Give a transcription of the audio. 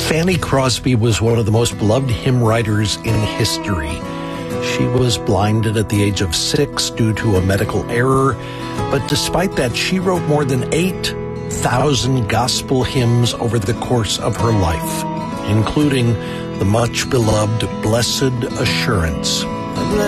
Fanny Crosby was one of the most beloved hymn writers in history. She was blinded at the age of 6 due to a medical error, but despite that, she wrote more than 8,000 gospel hymns over the course of her life, including the much-beloved Blessed Assurance.